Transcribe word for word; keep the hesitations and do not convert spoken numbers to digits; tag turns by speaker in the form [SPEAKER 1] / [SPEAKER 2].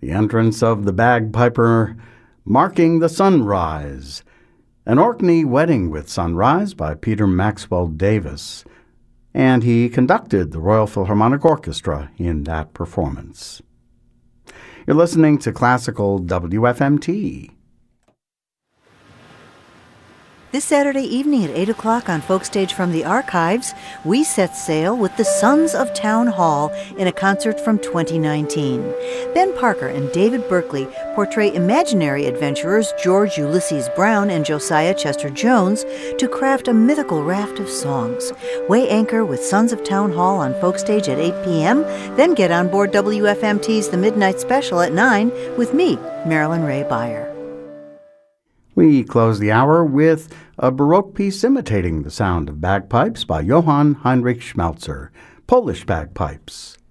[SPEAKER 1] the entrance of the bagpiper marking the sunrise, an Orkney Wedding with Sunrise by Peter Maxwell Davis, and he conducted the Royal Philharmonic Orchestra in that performance. You're listening to Classical W F M T.
[SPEAKER 2] This Saturday evening at eight o'clock on Folkstage from the Archives, we set sail with the Sons of Town Hall in a concert from twenty nineteen. Ben Parker and David Berkeley portray imaginary adventurers George Ulysses Brown and Josiah Chester Jones to craft a mythical raft of songs. Weigh anchor with Sons of Town Hall on Folkstage at eight p.m., then get on board W F M T's The Midnight Special at nine with me, Marilyn Ray Beyer.
[SPEAKER 1] We close the hour with a Baroque piece imitating the sound of bagpipes by Johann Heinrich Schmelzer, Polish Bagpipes.